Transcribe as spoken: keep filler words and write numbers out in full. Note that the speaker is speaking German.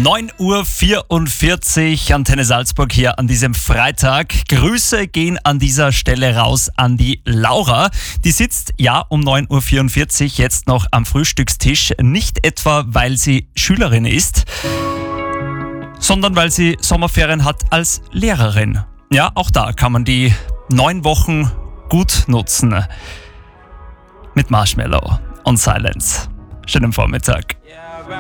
neun Uhr vierundvierzig, Antenne Salzburg hier an diesem Freitag. Grüße gehen an dieser Stelle raus an die Laura. Die sitzt ja um neun Uhr vierundvierzig jetzt noch am Frühstückstisch. Nicht etwa, weil sie Schülerin ist, sondern weil sie Sommerferien hat als Lehrerin. Ja, auch da kann man die neun Wochen gut nutzen. Mit Marshmallow und Silence. Schönen Vormittag.